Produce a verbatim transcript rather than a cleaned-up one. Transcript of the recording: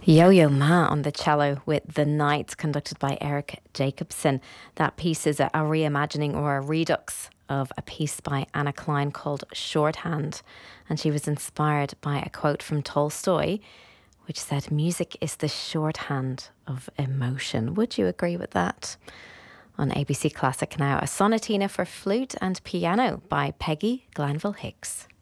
Yo-Yo Ma on the cello with The Night, conducted by Eric Jacobson. That piece is a, a reimagining or a redux of a piece by Anna Klein called Shorthand. And she was inspired by a quote from Tolstoy, which said, "Music is the shorthand of emotion." Would you agree with that? On A B C Classic now, a sonatina for flute and piano by Peggy Glanville Hicks.